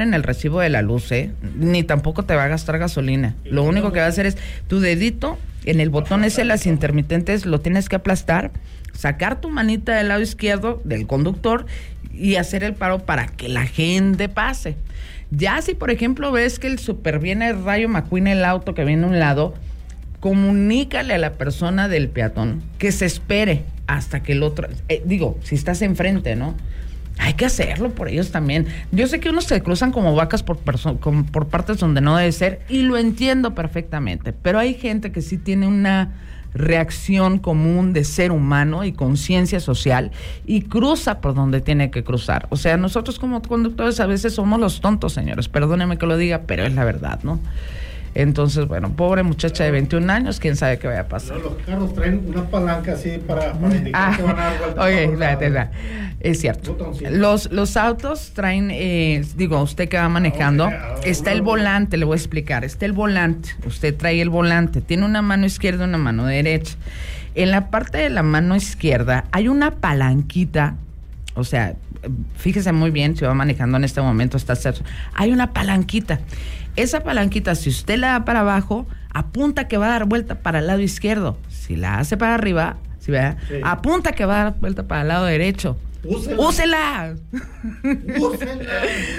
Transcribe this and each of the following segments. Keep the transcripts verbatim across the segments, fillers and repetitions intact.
en el recibo de la luz, ¿eh? Ni tampoco te va a gastar gasolina. Lo único que va a hacer es tu dedito en el botón ese, las intermitentes, lo tienes que aplastar, sacar tu manita del lado izquierdo del conductor y hacer el paro para que la gente pase. Ya si, por ejemplo, ves que el super viene el rayo McQueen, el auto que viene a un lado, comunícale a la persona del peatón que se espere hasta que el otro... Eh, digo, si estás enfrente, ¿no? Hay que hacerlo por ellos también. Yo sé que unos se cruzan como vacas por, perso- como por partes donde no debe ser, y lo entiendo perfectamente, pero hay gente que sí tiene una reacción común de ser humano y conciencia social y cruza por donde tiene que cruzar. O sea, nosotros como conductores a veces somos los tontos, señores, perdónenme que lo diga, pero es la verdad, ¿no? Entonces, bueno, pobre muchacha de veintiún años, quién sabe qué vaya a pasar. Los carros traen una palanca así para, para indicar ah, que van a dar vuelta. Oye, espérate, espérate. Es cierto. Los, los autos traen, eh, digo, usted que va manejando, está el volante, le voy a explicar, está el volante, usted trae el volante, tiene una mano izquierda y una mano derecha. En la parte de la mano izquierda hay una palanquita, o sea, fíjese muy bien, si va manejando en este momento, está cerca, hay una palanquita. Esa palanquita, si usted la da para abajo, apunta que va a dar vuelta para el lado izquierdo. Si la hace para arriba, ¿sí ve? Sí. Apunta que va a dar vuelta para el lado derecho. ¡Úsela! ¡Úsela! ¡Úsela!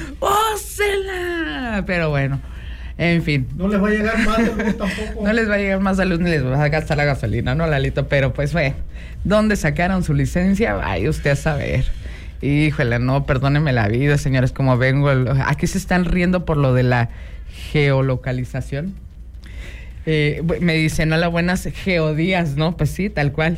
¡Úsela! Pero bueno, en fin. No les va a llegar más a luz tampoco. No les va a llegar más a luz ni les va a gastar la gasolina, ¿no, Lalito? Pero pues, ve, ¿dónde sacaron su licencia? Vaya usted a saber. Híjole, no, perdónenme la vida, señores, como vengo. Aquí se están riendo por lo de la geolocalización. Eh, me dicen, hola, buenas geodías, ¿no? Pues sí, tal cual.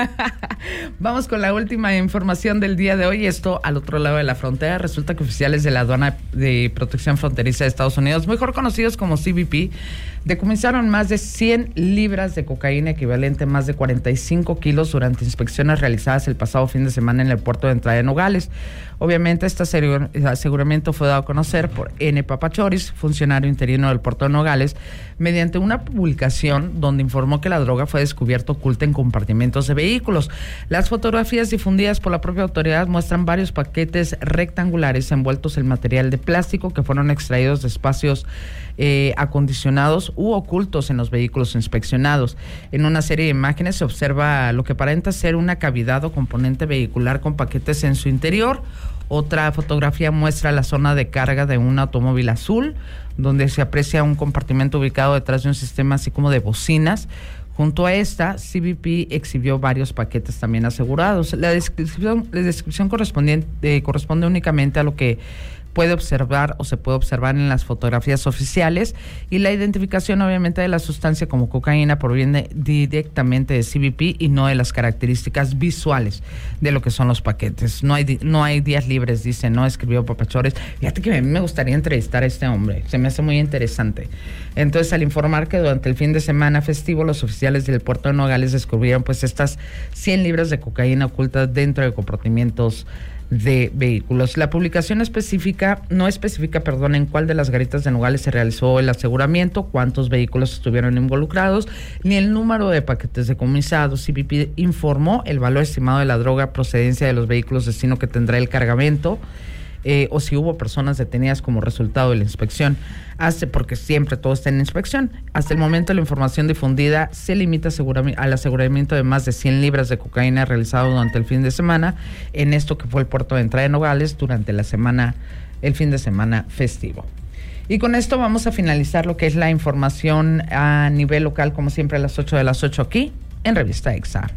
Vamos con la última información del día de hoy. Esto al otro lado de la frontera. Resulta que oficiales de la Aduana de Protección Fronteriza de Estados Unidos, mejor conocidos como C B P, decomisaron más de cien libras de cocaína, equivalente a más de cuarenta y cinco kilos, durante inspecciones realizadas el pasado fin de semana en el puerto de entrada de Nogales. Obviamente, este aseguramiento fue dado a conocer por N. Papachoris, funcionario interino del puerto de Nogales, mediante una publicación donde informó que la droga fue descubierta oculta en compartimentos de vehículos. Las fotografías difundidas por la propia autoridad muestran varios paquetes rectangulares envueltos en material de plástico que fueron extraídos de espacios eh, acondicionados u ocultos en los vehículos inspeccionados. En una serie de imágenes se observa lo que aparenta ser una cavidad o componente vehicular con paquetes en su interior. Otra fotografía muestra la zona de carga de un automóvil azul, donde se aprecia un compartimento ubicado detrás de un sistema así como de bocinas. Junto a esta, C B P exhibió varios paquetes también asegurados. La descripción, la descripción correspondiente, eh, corresponde únicamente a lo que puede observar o se puede observar en las fotografías oficiales, y la identificación obviamente de la sustancia como cocaína proviene directamente de C B P y no de las características visuales de lo que son los paquetes. No hay no hay días libres, dice, no escribió Papachores. Fíjate que a mí me gustaría entrevistar a este hombre, se me hace muy interesante. Entonces, al informar que durante el fin de semana festivo los oficiales del puerto de Nogales descubrieron pues estas cien libras de cocaína ocultas dentro de compartimientos de vehículos. La publicación específica, no especifica, perdón, en cuál de las garitas de Nogales se realizó el aseguramiento, cuántos vehículos estuvieron involucrados, ni el número de paquetes decomisados. C B P informó el valor estimado de la droga, procedencia de los vehículos, destino que tendrá el cargamento, eh, o si hubo personas detenidas como resultado de la inspección. Hace, porque siempre todo está en inspección. Hasta el momento, la información difundida se limita al aseguramiento de más de cien libras de cocaína realizado durante el fin de semana en esto que fue el puerto de entrada de Nogales durante la semana, el fin de semana festivo. Y con esto vamos a finalizar lo que es la información a nivel local, como siempre a las ocho de las ocho aquí en Revista Exa.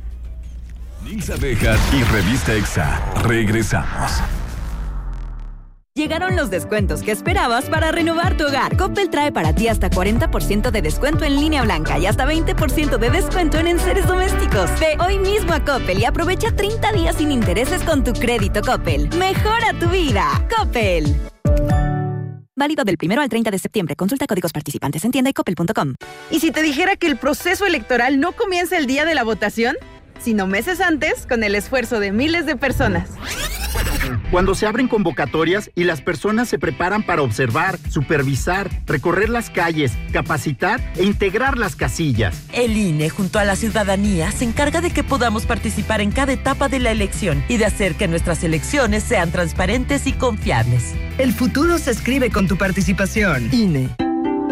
Nilsa Bejar y Revista Exa. Regresamos. Llegaron los descuentos que esperabas para renovar tu hogar. Coppel trae para ti hasta cuarenta por ciento de descuento en línea blanca y hasta veinte por ciento de descuento en enseres domésticos. Ve hoy mismo a Coppel y aprovecha treinta días sin intereses con tu crédito Coppel. ¡Mejora tu vida! Coppel. Válido del primero al treinta de septiembre. Consulta códigos participantes en tienda y coppel punto com. ¿Y si te dijera que el proceso electoral no comienza el día de la votación, sino meses antes, con el esfuerzo de miles de personas? Cuando se abren convocatorias y las personas se preparan para observar, supervisar, recorrer las calles, capacitar e integrar las casillas. El I N E, junto a la ciudadanía, se encarga de que podamos participar en cada etapa de la elección y de hacer que nuestras elecciones sean transparentes y confiables. El futuro se escribe con tu participación. I N E.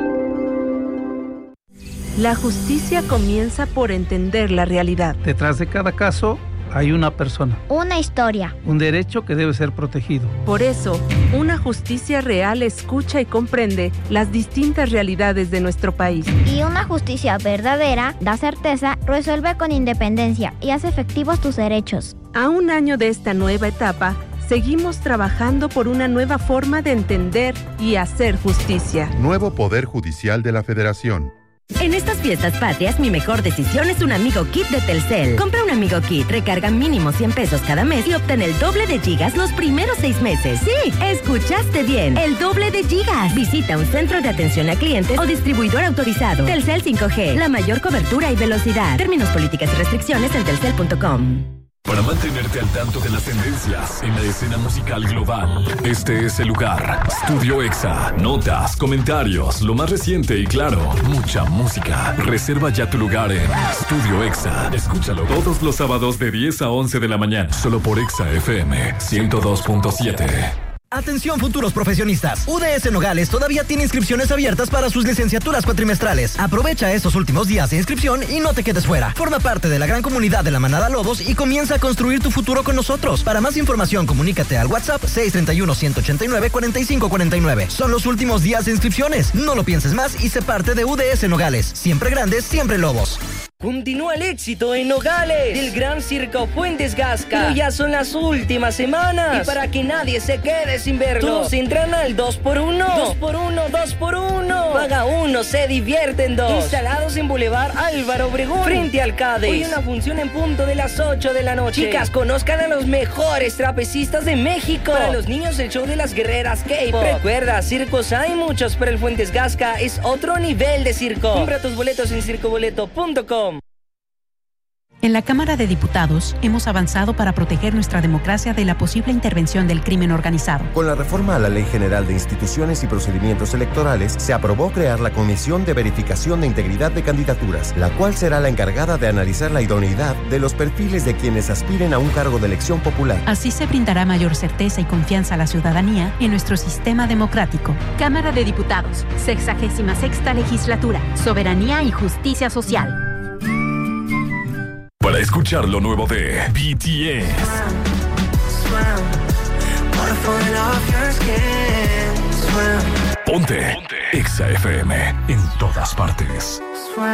La justicia comienza por entender la realidad. Detrás de cada caso hay una persona. Una historia. Un derecho que debe ser protegido. Por eso, una justicia real escucha y comprende las distintas realidades de nuestro país. Y una justicia verdadera da certeza, resuelve con independencia y hace efectivos tus derechos. A un año de esta nueva etapa, seguimos trabajando por una nueva forma de entender y hacer justicia. Nuevo Poder Judicial de la Federación. En estas fiestas patrias, mi mejor decisión es un Amigo Kit de Telcel. Compra un Amigo Kit, recarga mínimo cien pesos cada mes y obtén el doble de gigas los primeros seis meses. Sí, escuchaste bien, el doble de gigas. Visita un centro de atención a clientes o distribuidor autorizado. Telcel cinco G, la mayor cobertura y velocidad. Términos, políticas y restricciones en telcel punto com. Para mantenerte al tanto de las tendencias en la escena musical global, este es el lugar. Studio Exa. Notas, comentarios, lo más reciente y claro, mucha música. Reserva ya tu lugar en Studio Exa. Escúchalo todos los sábados de diez a once de la mañana, solo por Exa F M ciento dos punto siete. Atención futuros profesionistas, U D S Nogales todavía tiene inscripciones abiertas para sus licenciaturas cuatrimestrales. Aprovecha estos últimos días de inscripción y no te quedes fuera. Forma parte de la gran comunidad de la Manada Lobos y comienza a construir tu futuro con nosotros. Para más información, comunícate al WhatsApp seis tres uno, uno ocho nueve, cuatro cinco cuatro nueve. Son los últimos días de inscripciones. No lo pienses más y sé parte de U D S Nogales. Siempre grandes, siempre Lobos. Continúa el éxito en Nogales del Gran Circo Fuentes Gasca. Pero ya son las últimas semanas. Y para que nadie se quede sin verlo, todos entran al dos por uno. dos por uno, dos por uno. Paga uno, se divierten dos. Instalados en Boulevard Álvaro Obregón, frente al Cades. Hoy una función en punto de las ocho de la noche. Chicas, conozcan a los mejores trapecistas de México. Para los niños, el show de las guerreras K-pop. Recuerda, circos hay muchos, pero el Fuentes Gasca es otro nivel de circo. Compra tus boletos en circo boleto punto com. En la Cámara de Diputados hemos avanzado para proteger nuestra democracia de la posible intervención del crimen organizado. Con la reforma a la Ley General de Instituciones y Procedimientos Electorales, se aprobó crear la Comisión de Verificación de Integridad de Candidaturas, la cual será la encargada de analizar la idoneidad de los perfiles de quienes aspiren a un cargo de elección popular. Así se brindará mayor certeza y confianza a la ciudadanía en nuestro sistema democrático. Cámara de Diputados, sexagésima sexta legislatura, Soberanía y Justicia Social. Para escuchar lo nuevo de B T S. Ponte, Ponte. Exa F M en todas partes.